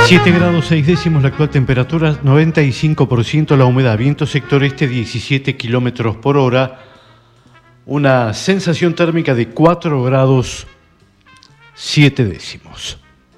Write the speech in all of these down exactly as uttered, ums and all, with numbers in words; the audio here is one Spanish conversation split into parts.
siete grados seis décimos la actual temperatura, noventa y cinco por ciento la humedad, viento sector este diecisiete kilómetros por hora, una sensación térmica de cuatro grados siete décimos.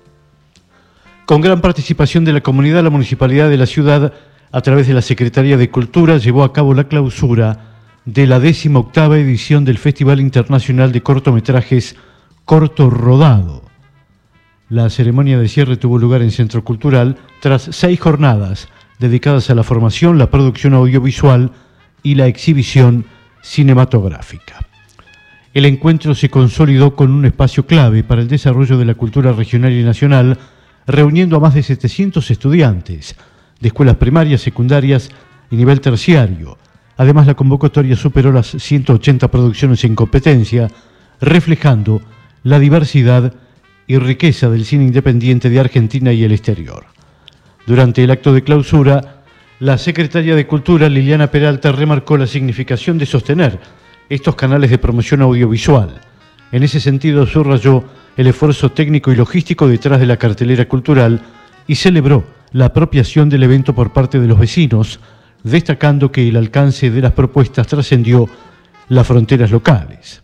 Con gran participación de la comunidad, la Municipalidad de la ciudad, a través de la Secretaría de Cultura, llevó a cabo la clausura de la décima octava edición del Festival Internacional de Cortometrajes Corto Rodado. La ceremonia de cierre tuvo lugar en Centro Cultural tras seis jornadas dedicadas a la formación, la producción audiovisual y la exhibición cinematográfica. El encuentro se consolidó con un espacio clave para el desarrollo de la cultura regional y nacional, reuniendo a más de setecientos estudiantes de escuelas primarias, secundarias y nivel terciario. Además, la convocatoria superó las ciento ochenta producciones en competencia, reflejando la diversidad y riqueza del cine independiente de Argentina y el exterior. Durante el acto de clausura, la secretaria de Cultura, Liliana Peralta, remarcó la significación de sostener estos canales de promoción audiovisual. En ese sentido, subrayó el esfuerzo técnico y logístico detrás de la cartelera cultural y celebró la apropiación del evento por parte de los vecinos, destacando que el alcance de las propuestas trascendió las fronteras locales.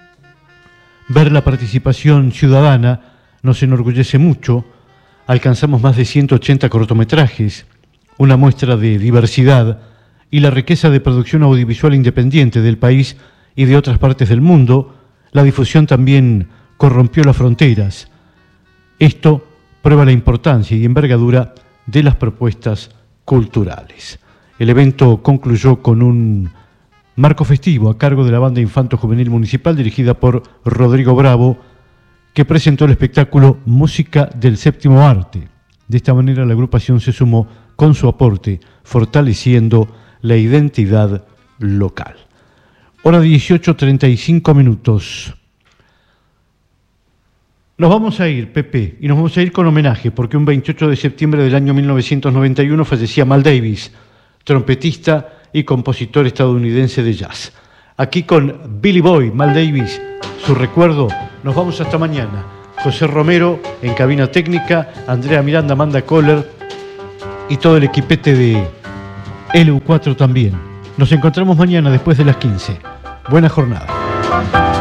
Ver la participación ciudadana nos enorgullece mucho. Alcanzamos más de ciento ochenta cortometrajes, una muestra de diversidad y la riqueza de producción audiovisual independiente del país y de otras partes del mundo. La difusión también corrompió las fronteras. Esto prueba la importancia y envergadura de las propuestas culturales. El evento concluyó con un marco festivo a cargo de la Banda Infanto Juvenil Municipal, dirigida por Rodrigo Bravo, que presentó el espectáculo Música del Séptimo Arte. De esta manera, la agrupación se sumó con su aporte, fortaleciendo la identidad local. Hora dieciocho, treinta y cinco minutos. Nos vamos a ir, Pepe, y nos vamos a ir con homenaje, porque un veintiocho de septiembre del año mil novecientos noventa y uno fallecía Mal Davis, trompetista y compositor estadounidense de jazz. Aquí con Billy Boy, Mal Davis, su recuerdo. Nos vamos hasta mañana. José Romero en cabina técnica, Andrea Miranda, Amanda Kohler y todo el equipete de L U cuatro también. Nos encontramos mañana después de las quince. Buena jornada.